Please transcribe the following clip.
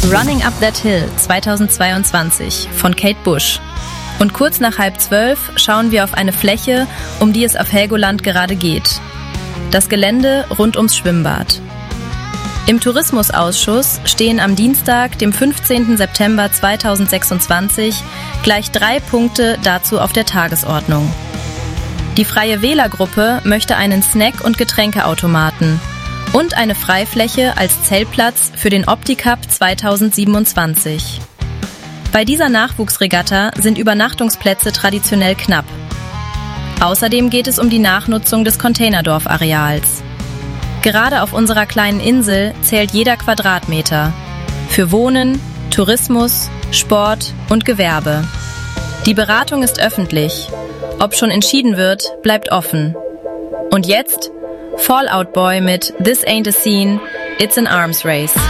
Running Up That Hill 2022 von Kate Bush. Und kurz nach 11:30 schauen wir auf eine Fläche, um die es auf Helgoland gerade geht. Das Gelände rund ums Schwimmbad. Im Tourismusausschuss stehen am Dienstag, dem 15. September 2026, gleich 3 Punkte dazu auf der Tagesordnung. Die Freie Wählergruppe möchte einen Snack- und Getränkeautomaten und eine Freifläche als Zeltplatz für den Opti-Cup 2027. Bei dieser Nachwuchsregatta sind Übernachtungsplätze traditionell knapp. Außerdem geht es um die Nachnutzung des Containerdorf-Areals. Gerade auf unserer kleinen Insel zählt jeder Quadratmeter. Für Wohnen, Tourismus, Sport und Gewerbe. Die Beratung ist öffentlich. Ob schon entschieden wird, bleibt offen. Und jetzt Fall Out Boy mit This Ain't a Scene, It's an Arms Race.